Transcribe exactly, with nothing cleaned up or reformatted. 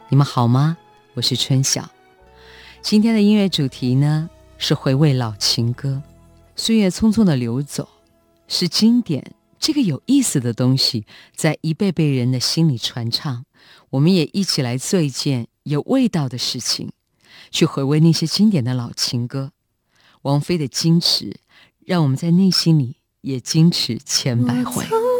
你们好吗？我是春晓。今天的音乐主题呢，是回味老情歌。岁月匆匆的流走，是经典这个有意思的东西在一辈辈人的心里传唱。我们也一起来做一件有味道的事情，去回味那些经典的老情歌。王菲的矜持，让我们在内心里也矜持千百回。